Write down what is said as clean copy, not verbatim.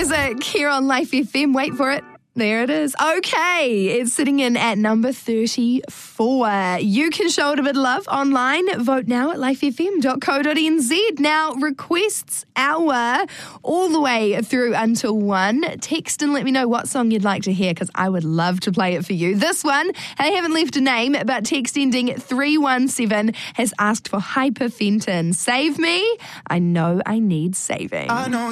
music here on Life FM. Wait for it. There it is. Okay, it's sitting in at number 34. You can show it a bit of love online. Vote now at lifefm.co.nz. Now, requests hour all the way through until 1. Text and let me know what song you'd like to hear because I would love to play it for you. This one, I haven't left a name, but text ending 317 has asked for Hyperfenton. Save me. I know I need saving. I know